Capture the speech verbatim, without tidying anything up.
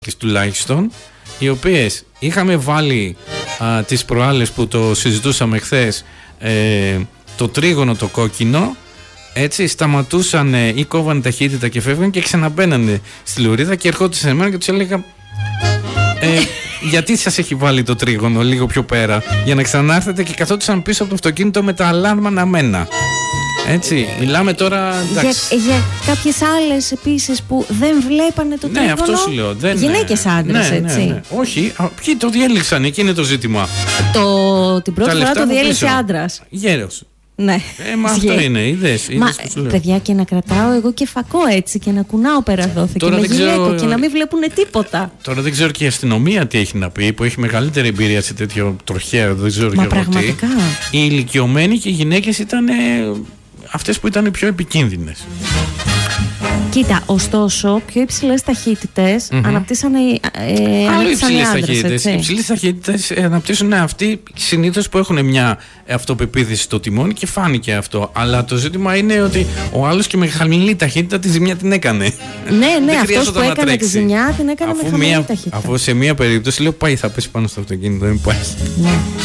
τουλάχιστον, οι οποίες είχαμε βάλει α, τις προάλλες που το συζητούσαμε χθες, ε, το τρίγωνο το κόκκινο, έτσι σταματούσαν ή κόβανε ταχύτητα και φεύγαν και ξαναμπαίνανε στη λωρίδα και ερχόντουσαν σε εμένα και τους έλεγα ε, γιατί σας έχει βάλει το τρίγωνο λίγο πιο πέρα, για να ξανάρθετε, και καθόντουσαν πίσω από το αυτοκίνητο με τα αλάρμα αναμένα. Έτσι, μιλάμε τώρα. Για, για κάποιες άλλες επίσης που δεν βλέπανε το τρίγωνο. Ναι, αυτό σου λέω. Δεν, γυναίκες άντρες, ναι, έτσι. Ναι, ναι. Όχι, α, ποιοι το διέλυξαν, εκεί είναι το ζήτημα. Το, την πρώτη φορά το διέλυσε άντρας. Γέρος. Ναι. Ε, μα αυτό είναι, είδες. Μα παιδιά, και να κρατάω εγώ και φακό έτσι και να κουνάω πέρα δόθε και με γυναίκο ξέρω... και να μην βλέπουν τίποτα. Τώρα δεν ξέρω και η αστυνομία τι έχει να πει, που έχει μεγαλύτερη εμπειρία σε τέτοιο τροχαίο, δεν ξέρω. Μα πραγματικά. Τι. Οι ηλικιωμένοι και οι γυναίκες ήταν ε, αυτές που ήταν οι πιο επικίνδυνες. Κοίτα, ωστόσο, πιο υψηλές ταχύτητες mm-hmm. αναπτύσσανε ε, Άλλο υψηλές άντρες, ταχύτητες. Οι υψηλές ταχύτητες αναπτύσσουν αυτοί συνήθως που έχουν μια αυτοπεποίθηση στο τιμόνι και φάνηκε αυτό. Αλλά το ζήτημα είναι ότι ο άλλος και με χαμηλή ταχύτητα τη ζημιά την έκανε. Ναι, ναι, αυτός που έκανε τη ζημιά την έκανε αφού με χαμηλή μια, ταχύτητα. Αφού σε μια περίπτωση λέω πάει, θα πέσει πάνω στο αυτοκίνητο, δεν πάει. Ναι.